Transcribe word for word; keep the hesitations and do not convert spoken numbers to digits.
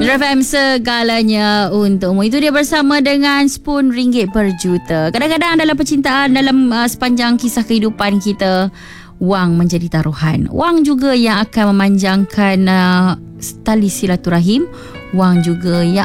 F M segalanya untukmu. Itu dia bersama dengan Spoon Ringgit per Juta. Kadang-kadang dalam percintaan, dalam uh, sepanjang kisah kehidupan kita, wang menjadi taruhan. Wang juga yang akan memanjangkan uh, tali silaturahim. Wang juga yang